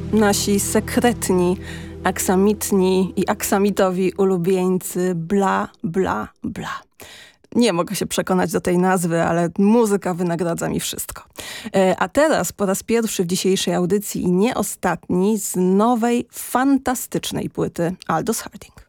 nasi sekretni, aksamitni i aksamitowi ulubieńcy bla, bla, bla. Nie mogę się przekonać do tej nazwy, ale muzyka wynagradza mi wszystko. A teraz po raz pierwszy w dzisiejszej audycji i nie ostatni z nowej, fantastycznej płyty Aldous Harding.